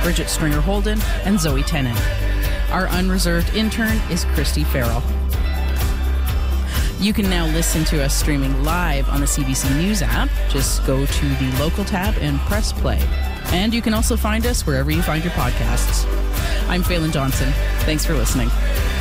Bridget Stringer-Holden, and Zoe Tennant. Our unreserved intern is Christy Farrell. You can now listen to us streaming live on the CBC News app. Just go to the local tab and press play. And you can also find us wherever you find your podcasts. I'm Phelan Johnson. Thanks for listening.